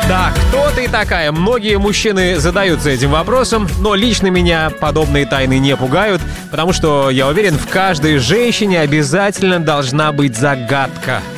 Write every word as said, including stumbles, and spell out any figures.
Да, кто ты такая? Многие мужчины задаются этим вопросом, но лично меня подобные тайны не пугают, потому что, я уверен, в каждой женщине обязательно должна быть загадка.